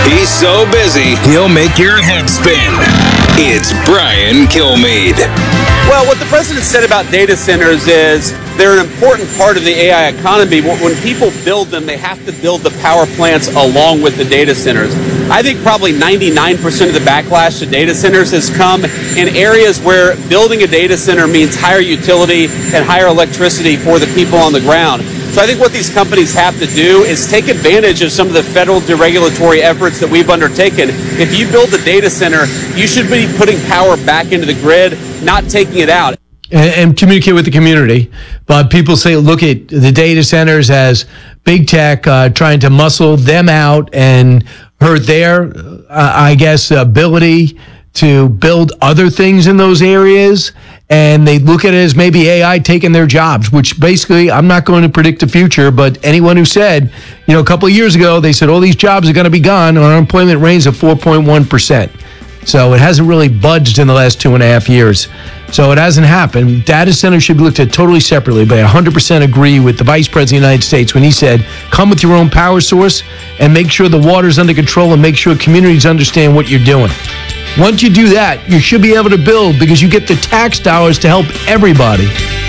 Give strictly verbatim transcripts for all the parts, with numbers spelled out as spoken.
He's so busy, he'll make your head spin. It's Brian Kilmeade. Well, what the president said about data centers is they're an important part of the A I economy. When people build them, they have to build the power plants along with the data centers. I think probably ninety-nine percent of the backlash to data centers has come in areas where building a data center means higher utility and higher electricity for the people on the ground. So I think what these companies have to do is take advantage of some of the federal deregulatory efforts that we've undertaken. If you build a data center, you should be putting power back into the grid, not taking it out. And, and communicate with the community. But people say, look at the data centers as big tech uh, trying to muscle them out and hurt their, uh, I guess, ability to build other things in those areas. And they look at it as maybe A I taking their jobs, which basically, I'm not going to predict the future, but anyone who said, you know, a couple of years ago, they said all these jobs are going to be gone, our unemployment rate is at four point one percent. So it hasn't really budged in the last two and a half years. So it hasn't happened. Data centers should be looked at totally separately, but I one hundred percent agree with the Vice President of the United States when he said, come with your own power source and make sure the water's under control and make sure communities understand what you're doing. Once you do that, you should be able to build because you get the tax dollars to help everybody.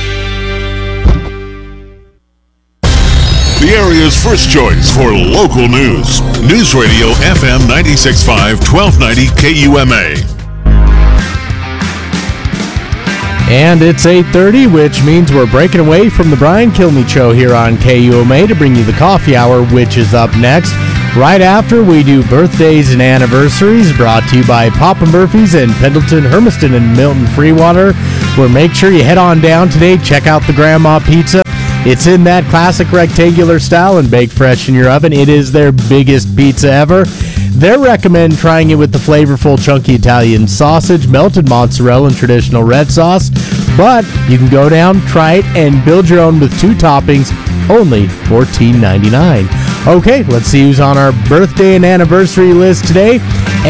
The area's first choice for local news. News Radio F M ninety-six point five, twelve ninety K U M A. And it's eight thirty, which means we're breaking away from the Brian Kilmeade Show here on K U M A to bring you the coffee hour, which is up next. Right after, we do birthdays and anniversaries, brought to you by Papa Murphy's in Pendleton, Hermiston, and Milton Freewater, where make sure you head on down today, check out the Grandma Pizza. It's in that classic rectangular style and baked fresh in your oven. It is their biggest pizza ever. They recommend trying it with the flavorful chunky Italian sausage, melted mozzarella, and traditional red sauce. But you can go down, try it, and build your own with two toppings, only fourteen ninety-nine. Okay, let's see who's on our birthday and anniversary list today.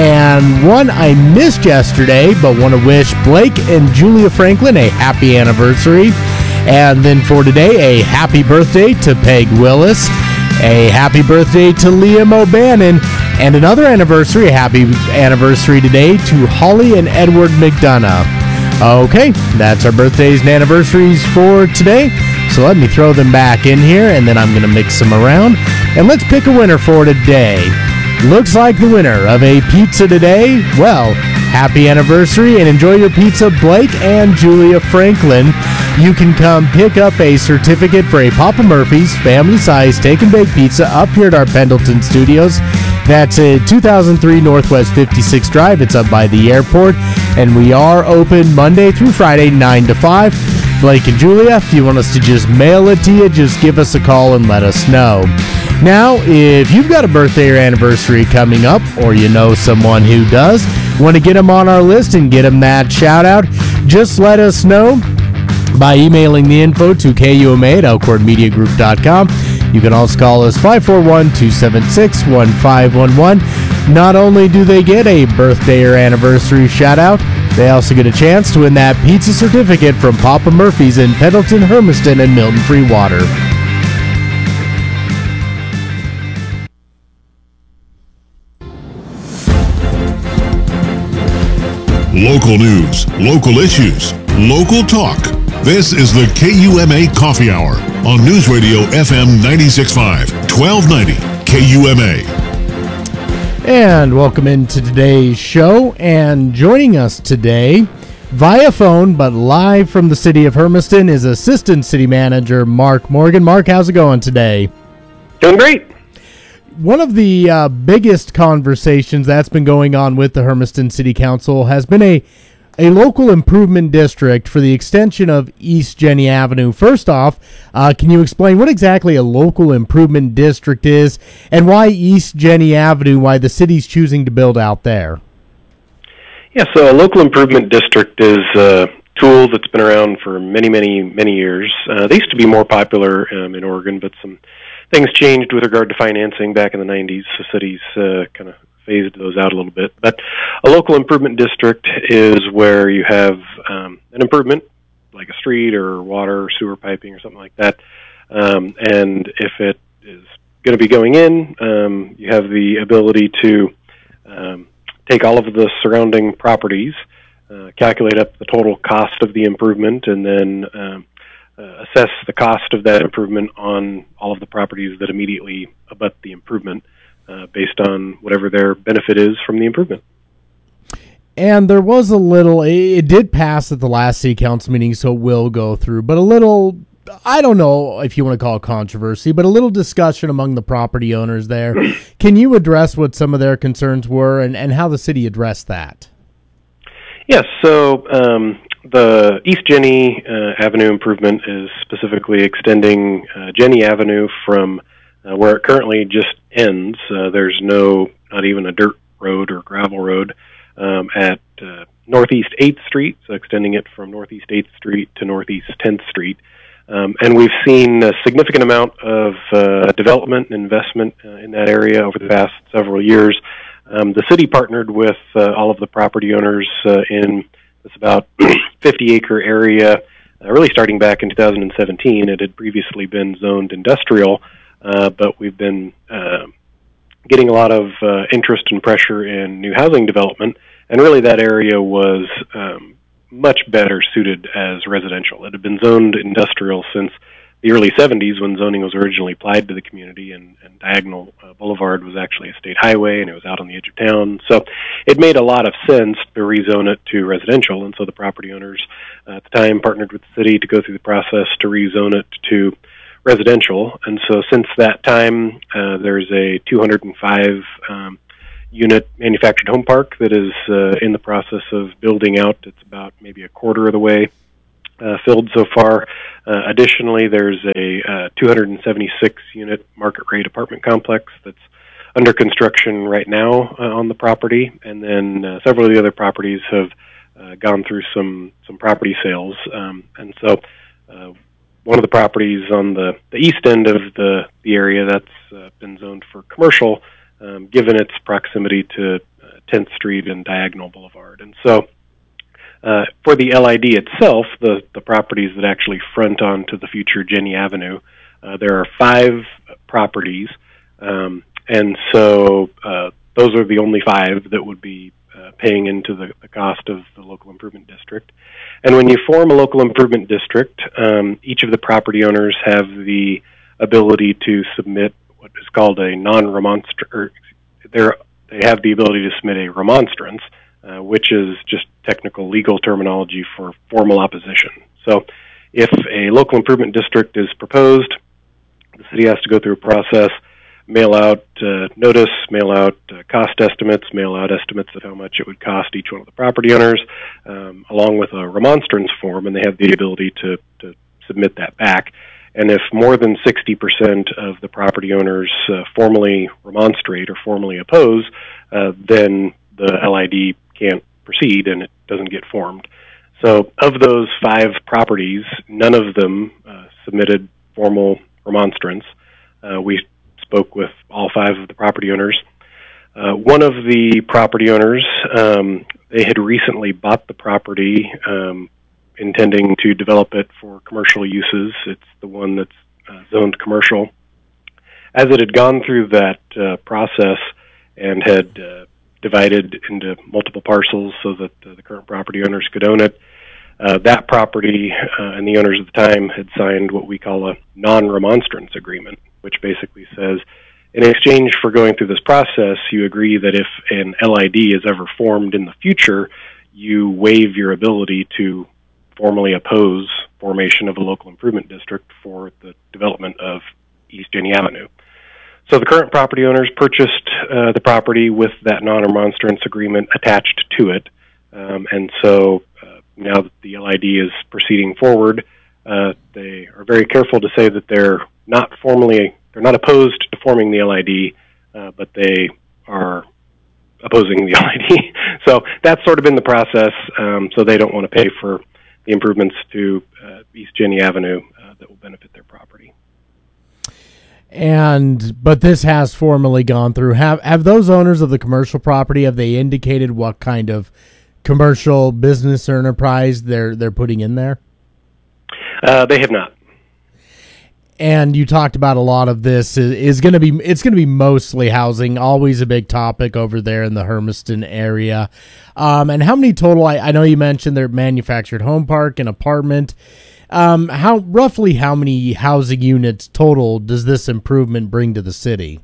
And one I missed yesterday, but want to wish Blake and Julia Franklin a happy anniversary. And then for today, a happy birthday to Peg Willis, a happy birthday to Liam O'Bannon, and another anniversary, a happy anniversary today to Holly and Edward McDonough. Okay, that's our birthdays and anniversaries for today. So let me throw them back in here, and then I'm going to mix them around. And let's pick a winner for today. Looks like the winner of a pizza today, well, happy anniversary and enjoy your pizza, Blake and Julia Franklin. You can come pick up a certificate for a Papa Murphy's family-size take and bake pizza up here at our Pendleton studios. That's at two thousand three Northwest fifty-sixth Drive. It's up by the airport, and we are open Monday through Friday, nine to five. Blake and Julia, if you want us to just mail it to you, just give us a call and let us know. Now, if you've got a birthday or anniversary coming up, or you know someone who does, want to get them on our list and get them that shout-out, just let us know by emailing the info to K U M A at elkhorn media group dot com. You can also call us five four one, two seven six, one five one one. Not only do they get a birthday or anniversary shout-out, they also get a chance to win that pizza certificate from Papa Murphy's in Pendleton, Hermiston, and Milton Freewater. Local news, local issues, local talk. This is the K U M A Coffee Hour on News Radio F M ninety-six point five, twelve ninety K U M A. And welcome into today's show. And joining us today via phone, but live from the city of Hermiston, is Assistant City Manager Mark Morgan. Mark, how's it going today? Doing great. One of the uh, biggest conversations that's been going on with the Hermiston City Council has been a a local improvement district for the extension of East Jenny Avenue. First off, uh, can you explain what exactly a local improvement district is and why East Jenny Avenue, why the city's choosing to build out there? Yeah, so a local improvement district is a tool that's been around for many, many, many years. Uh, they used to be more popular um, in Oregon, but some things changed with regard to financing back in the nineties. So cities uh, kind of phased those out a little bit. But a local improvement district is where you have um, an improvement, like a street or water or sewer piping or something like that. Um, and if it is going to be going in. Um, you have the ability to um, take all of the surrounding properties, uh, calculate up the total cost of the improvement, and then um, uh, assess the cost of that improvement on all of the properties that immediately abut the improvement uh, based on whatever their benefit is from the improvement. And there was a little, it did pass at the last city council meeting, so it will go through, but a little, I don't know if you want to call it controversy, but a little discussion among the property owners there. Can you address what some of their concerns were and, and how the city addressed that? Yes, so um, the East Jenny uh, Avenue improvement is specifically extending uh, Jenny Avenue from uh, where it currently just ends. Uh, there's no, not even a dirt road or gravel road. Um, at uh, Northeast eighth Street, so extending it from Northeast eighth Street to Northeast tenth Street. Um, and we've seen a significant amount of uh, development and investment uh, in that area over the past several years. Um, the city partnered with uh, all of the property owners uh, in this about fifty-acre area, uh, really starting back in two thousand seventeen. It had previously been zoned industrial, uh, but we've been uh, getting a lot of uh, interest and pressure in new housing development, and really that area was um, much better suited as residential. It had been zoned industrial since the early seventies when zoning was originally applied to the community, and, and Diagonal uh, Boulevard was actually a state highway, and it was out on the edge of town. So it made a lot of sense to rezone it to residential, and so the property owners uh, at the time partnered with the city to go through the process to rezone it to residential. And so since that time, uh, there's a two hundred five um, unit manufactured home park that is uh, in the process of building out. It's about maybe a quarter of the way uh, filled so far. Uh, additionally, there's a uh, two hundred seventy-six unit market rate apartment complex that's under construction right now uh, on the property. And then uh, several of the other properties have uh, gone through some, some property sales. Um, and so uh, one of the properties on the, the east end of the, the area that's uh, been zoned for commercial, um, given its proximity to uh, tenth Street and Diagonal Boulevard. And so uh, for the L I D itself, the, the properties that actually front onto the future Jenny Avenue, uh, there are five properties. Um, and so uh, those are the only five that would be uh, paying into the, the cost of the local improvement district. And when you form a local improvement district, um, each of the property owners have the ability to submit what is called a non-remonstrance, or they have the ability to submit a remonstrance, uh, which is just technical legal terminology for formal opposition. So if a local improvement district is proposed, the city has to go through a process, mail out uh, notice, mail out uh, cost estimates, mail out estimates of how much it would cost each one of the property owners, um, along with a remonstrance form, and they have the ability to, to submit that back. And if more than sixty percent of the property owners uh, formally remonstrate or formally oppose, uh, then the L I D can't proceed and it doesn't get formed. So of those five properties, none of them uh, submitted formal remonstrance. Uh, we spoke with all five of the property owners. Uh, one of the property owners, um, they had recently bought the property, um, intending to develop it for commercial uses. It's the one that's uh, zoned commercial. As it had gone through that uh, process and had uh, divided into multiple parcels so that uh, the current property owners could own it, uh, that property uh, and the owners at the time had signed what we call a non-remonstrance agreement, which basically says, in exchange for going through this process, you agree that if an L I D is ever formed in the future, you waive your ability to formally oppose formation of a local improvement district for the development of East Jenny Avenue. So the current property owners purchased uh, the property with that non-remonstrance agreement attached to it. Um, and so uh, now that the L I D is proceeding forward, uh, they are very careful to say that they're not formally, they're not opposed to forming the L I D, uh, but they are opposing the L I D. So that's sort of been the process. Um, so they don't want to pay for the improvements to uh, East Jenny Avenue uh, that will benefit their property. And but this has formally gone through. Have have those owners of the commercial property, have they indicated what kind of commercial business or enterprise they're they're putting in there? Uh, they have not. and you talked about a lot of this is, is going to be, it's going to be mostly housing, always a big topic over there in the Hermiston area. Um, and how many total, I, I know you mentioned their manufactured home park and apartment. Um, how roughly how many housing units total does this improvement bring to the city?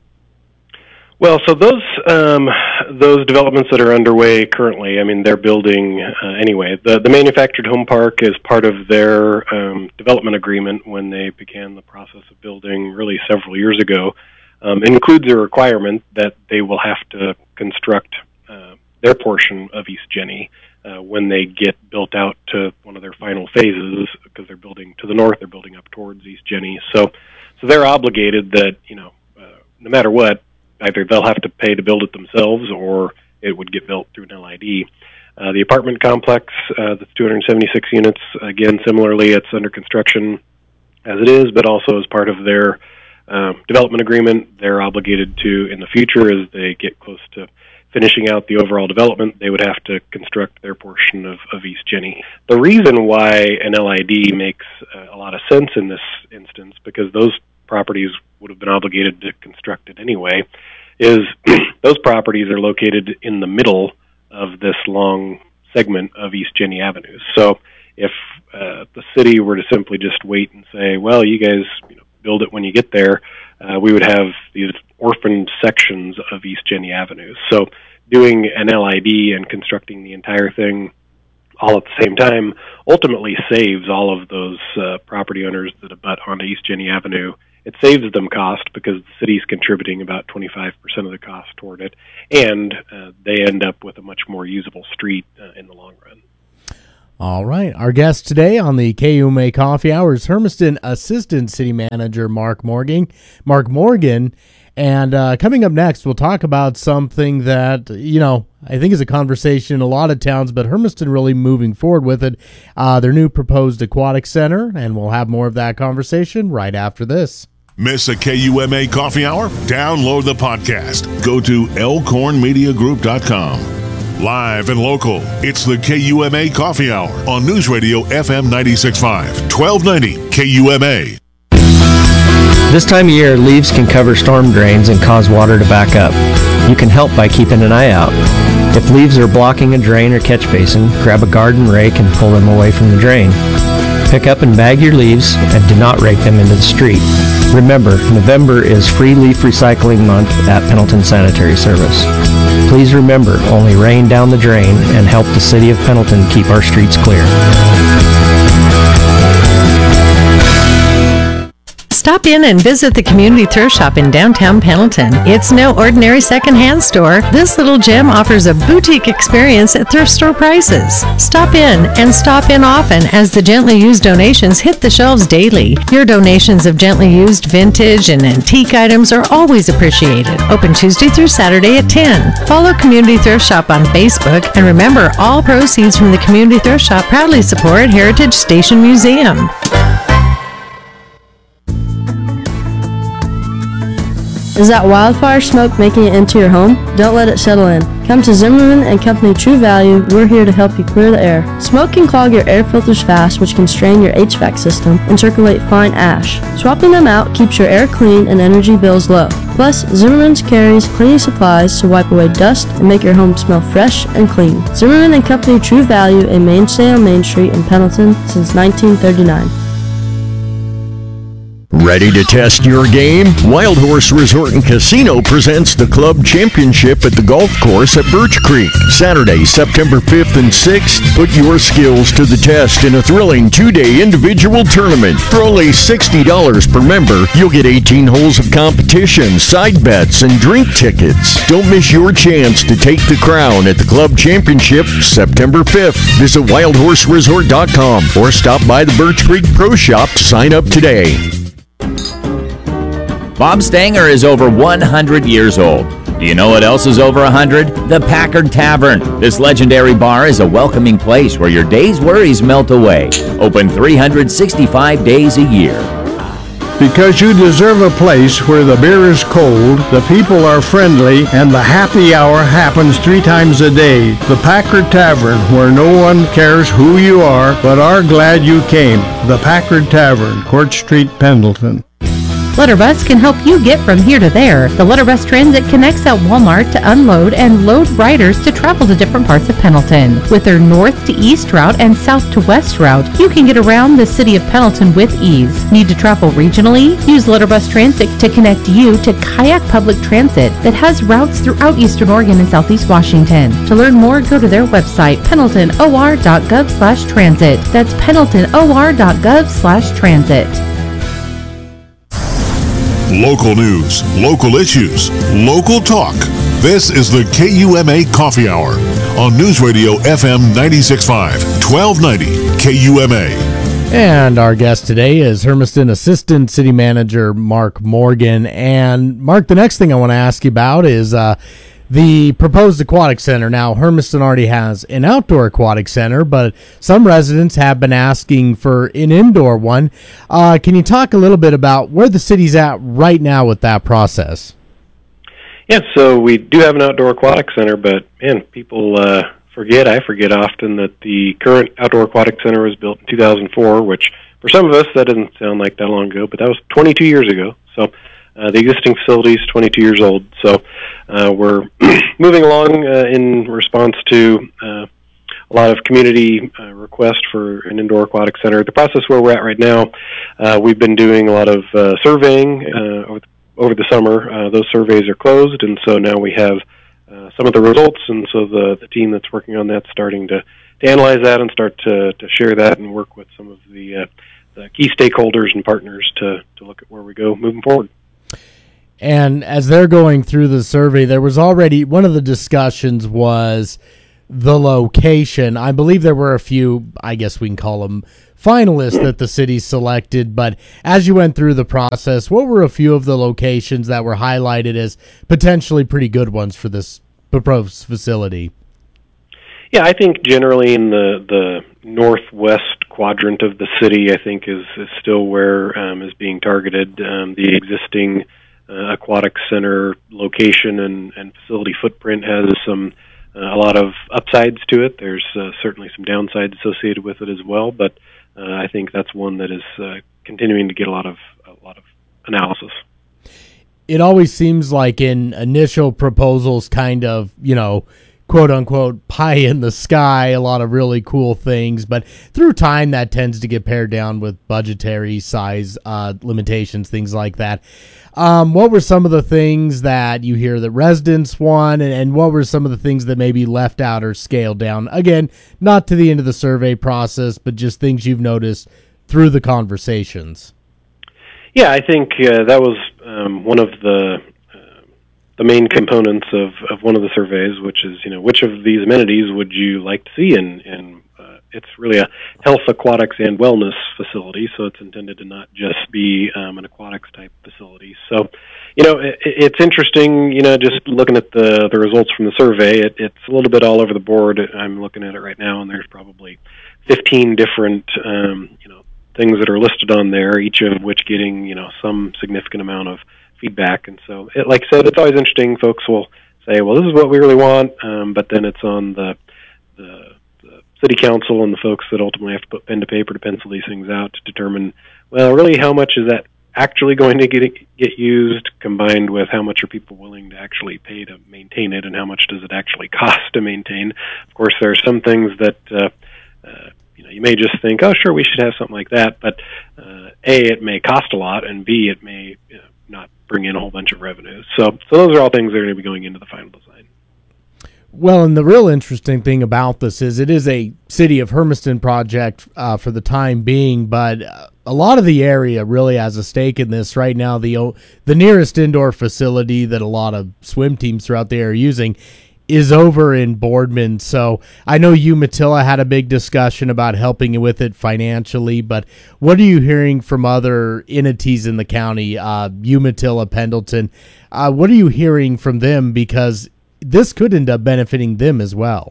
Well, so those um, those developments that are underway currently, I mean, they're building uh, anyway. The the manufactured home park is part of their um, development agreement when they began the process of building really several years ago. Um, it includes a requirement that they will have to construct uh, their portion of East Jenny uh, when they get built out to one of their final phases, because they're building to the north, they're building up towards East Jenny. So, so they're obligated that, you know, uh, no matter what, either they'll have to pay to build it themselves or it would get built through an L I D. Uh, the apartment complex, uh, that's two hundred seventy-six units, again, similarly, it's under construction as it is, but also as part of their uh, development agreement, they're obligated to, in the future, as they get close to finishing out the overall development, they would have to construct their portion of, of East Jenny. The reason why an L I D makes uh, a lot of sense in this instance, because those properties would have been obligated to construct it anyway, is those properties are located in the middle of this long segment of East Jenny Avenue. So if uh, the city were to simply just wait and say, well, you guys, you know, build it when you get there, uh, we would have these orphaned sections of East Jenny Avenue. So doing an L I D and constructing the entire thing all at the same time ultimately saves all of those uh, property owners that abut onto East Jenny Avenue. It saves them cost because the city's contributing about twenty-five percent of the cost toward it, and uh, they end up with a much more usable street uh, in the long run. All right. Our guest today on the K U M A Coffee Hour is Hermiston Assistant City Manager Mark Morgan. Mark Morgan. And uh, coming up next, we'll talk about something that, you know, I think is a conversation in a lot of towns, but Hermiston really moving forward with it, uh, their new proposed aquatic center, and we'll have more of that conversation right after this. Miss a K U M A Coffee Hour? Download the podcast. Go to elkhorn media group dot com. Live and local, it's the K U M A Coffee Hour on News Radio F M ninety-six point five, twelve ninety K U M A. This time of year, leaves can cover storm drains and cause water to back up. You can help by keeping an eye out. If leaves are blocking a drain or catch basin, grab a garden rake and pull them away from the drain. Pick up and bag your leaves and do not rake them into the street. Remember, November is Free Leaf Recycling Month at Pendleton Sanitary Service. Please remember, only rain down the drain and help the City of Pendleton keep our streets clear. Stop in and visit the Community Thrift Shop in downtown Pendleton. It's no ordinary secondhand store. This little gem offers a boutique experience at thrift store prices. Stop in and stop in often as the gently used donations hit the shelves daily. Your donations of gently used vintage and antique items are always appreciated. Open Tuesday through Saturday at ten. Follow Community Thrift Shop on Facebook, and remember, all proceeds from the Community Thrift Shop proudly support Heritage Station Museum. Is that wildfire smoke making it into your home? Don't let it settle in. Come to Zimmerman and Company True Value. We're here to help you clear the air. Smoke can clog your air filters fast, which can strain your H V A C system and circulate fine ash. Swapping them out keeps your air clean and energy bills low. Plus, Zimmerman's carries cleaning supplies to wipe away dust and make your home smell fresh and clean. Zimmerman and Company True Value, a mainstay on Main Street in Pendleton since nineteen thirty-nine. Ready to test your game? Wild Horse Resort and Casino presents the Club Championship at the golf course at Birch Creek. Saturday, September fifth and sixth. Put your skills to the test in a thrilling two-day individual tournament. For only sixty dollars per member, you'll get eighteen holes of competition, side bets, and drink tickets. Don't miss your chance to take the crown at the Club Championship September fifth. Visit wild horse resort dot com or stop by the Birch Creek Pro Shop to sign up today. Bob Stanger is over one hundred years old. Do you know what else is over one hundred? The Packard Tavern. This legendary bar is a welcoming place where your day's worries melt away. Open three hundred sixty-five days a year. Because you deserve a place where the beer is cold, the people are friendly, and the happy hour happens three times a day. The Packard Tavern, where no one cares who you are, but are glad you came. The Packard Tavern, Court Street, Pendleton. Letterbus can help you get from here to there. The Letterbus Transit connects at Walmart to unload and load riders to travel to different parts of Pendleton. With their north to east route and south to west route, you can get around the city of Pendleton with ease. Need to travel regionally? Use Letterbus Transit to connect you to Kayak Public Transit that has routes throughout Eastern Oregon and Southeast Washington. To learn more, go to their website, pendleton o r dot gov slash transit. That's pendleton o r dot gov slash transit. Local news, local issues, local talk. This is the K U M A Coffee Hour on News Radio F M ninety-six point five, twelve ninety K U M A. And our guest today is Hermiston Assistant City Manager Mark Morgan. And Mark, the next thing I want to ask you about is uh, the proposed aquatic center. Now, Hermiston already has an outdoor aquatic center, but some residents have been asking for an indoor one. Uh, can you talk a little bit about where the city's at right now with that process? Yeah, so we do have an outdoor aquatic center, but, man, people uh, forget, I forget often, that the current outdoor aquatic center was built in two thousand four, which for some of us, that doesn't sound like that long ago, but that was twenty-two years ago. So uh, the existing facility is twenty-two years old. So uh, we're moving along uh, in response to uh, a lot of community uh, requests for an indoor aquatic center. The process where we're at right now, uh, we've been doing a lot of uh, surveying uh, over the Over the summer. Uh, those surveys are closed, and so now we have uh, some of the results, and so the, the team that's working on that starting to, to analyze that and start to, to share that and work with some of the, uh, the key stakeholders and partners to, to look at where we go moving forward. And as they're going through the survey, there was already, one of the discussions was the location. I believe there were a few, I guess we can call them finalists that the city selected, but as you went through the process, what were a few of the locations that were highlighted as potentially pretty good ones for this proposed facility? Yeah, I think generally in the, the northwest quadrant of the city, I think is, is still where um, is being targeted. Um, the existing uh, aquatic center location and, and facility footprint has some uh, a lot of upsides to it. There's uh, certainly some downsides associated with it as well, but Uh, I think that's one that is uh, continuing to get a lot of a lot of analysis. It always seems like in initial proposals, kind of, you know, quote unquote, pie in the sky, a lot of really cool things, but through time that tends to get pared down with budgetary size uh, limitations, things like that. Um, what were some of the things that you hear that residents want, and, and what were some of the things that maybe left out or scaled down? Again, not to the end of the survey process, but just things you've noticed through the conversations. Yeah, I think uh, that was um, one of the uh, the main components of, of one of the surveys, which is, you know, which of these amenities would you like to see in, in uh, it's really a health, aquatics, and wellness facility, so it's intended to not just be um, an aquatics type facility. So, you know, it, it's interesting, you know, just looking at the, the results from the survey, it, it's a little bit all over the board. I'm looking at it right now, and there's probably fifteen different, um, you know, things that are listed on there, each of which getting, you know, some significant amount of feedback. And so, it, like I said, it's always interesting. Folks will say, well, this is what we really want, um, but then it's on the, the the city council and the folks that ultimately have to put pen to paper to pencil these things out to determine, well, really how much is that actually going to get get used, combined with how much are people willing to actually pay to maintain it, and how much does it actually cost to maintain. Of course, there are some things that uh, uh, you know, you may just think, oh, sure, we should have something like that, but uh, A, it may cost a lot, and B, it may, you know, not bring in a whole bunch of revenues. So, so those are all things that are going to be going into the final design. Well, and the real interesting thing about this is it is a City of Hermiston project uh, for the time being, but a lot of the area really has a stake in this right now. The the nearest indoor facility that a lot of swim teams throughout the area are using is over in Boardman. So I know Umatilla had a big discussion about helping with it financially, but what are you hearing from other entities in the county, uh, Umatilla, Pendleton? Uh, what are you hearing from them? Because this could end up benefiting them as well.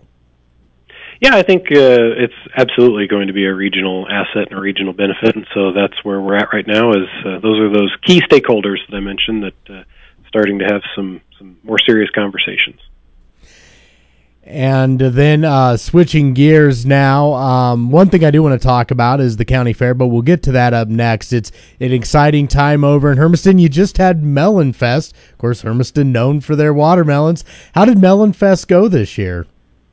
Yeah, I think uh, it's absolutely going to be a regional asset and a regional benefit, and so that's where we're at right now. Is uh, those are those key stakeholders that I mentioned that uh, starting to have some some more serious conversations. And then uh, switching gears now, um, one thing I do want to talk about is the county fair, but we'll get to that up next. It's an exciting time over in Hermiston. You just had Melon Fest. Of course, Hermiston known for their watermelons. How did Melon Fest go this year?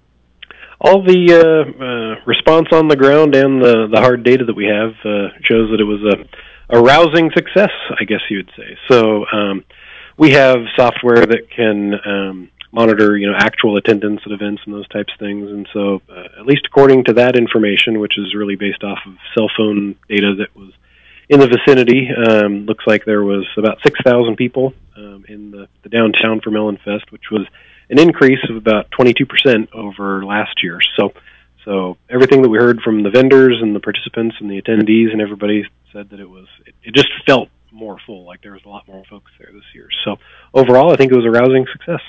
All the uh, uh, response on the ground and the, the hard data that we have uh, shows that it was a, a rousing success, I guess you would say. So um, we have software that can um, monitor, you know, actual attendance at events and those types of things. And so, uh, at least according to that information, which is really based off of cell phone data that was in the vicinity, um, looks like there was about six thousand people um, in the, the downtown for Melon Fest, which was an increase of about twenty-two percent over last year. So, so everything that we heard from the vendors and the participants and the attendees and everybody said that it was, it, it just felt more full, like there was a lot more folks there this year. So overall, I think it was a rousing success.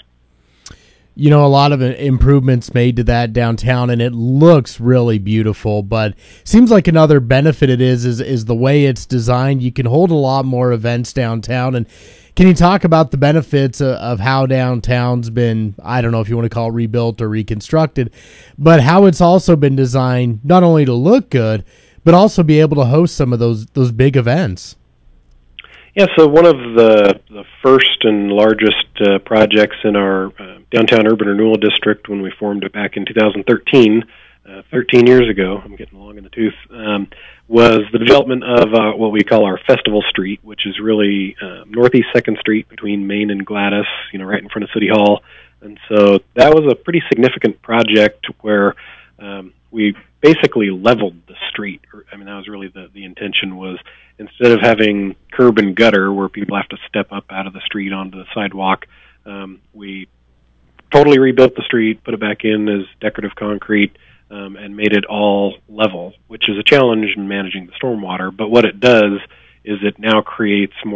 You know, a lot of improvements made to that downtown, and it looks really beautiful. But seems like another benefit it is is is the way it's designed. You can hold a lot more events downtown. And can you talk about the benefits of, of how downtown's been? I don't know if you want to call it rebuilt or reconstructed, but how it's also been designed not only to look good, but also be able to host some of those those big events. Yeah, so one of the, the first and largest uh, projects in our uh, downtown urban renewal district when we formed it back in two thousand thirteen, uh, thirteen years ago, I'm getting long in the tooth, um, was the development of uh, what we call our Festival Street, which is really uh, Northeast second Street between Main and Gladys, you know, right in front of City Hall. And so that was a pretty significant project where um, we basically leveled the street. I mean, that was really the, the intention was instead of having curb and gutter where people have to step up out of the street onto the sidewalk, um, we totally rebuilt the street, put it back in as decorative concrete, um, and made it all level, which is a challenge in managing the stormwater. But what it does is it now creates more